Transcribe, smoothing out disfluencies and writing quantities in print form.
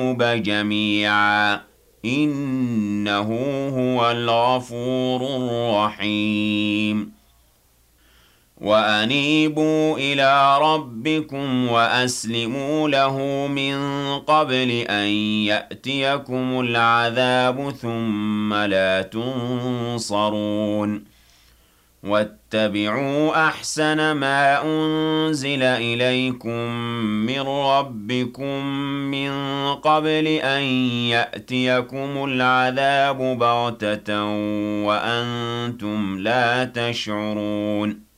الذنوب جميعا إنه هو الغفور الرحيم وأنيبوا إلى ربكم وأسلموا له من قبل أن يأتيكم العذاب ثم لا تنصرون واتبعوا أحسن ما أنزل إليكم من ربكم من قبل أن يأتيكم العذاب بغتة وأنتم لا تشعرون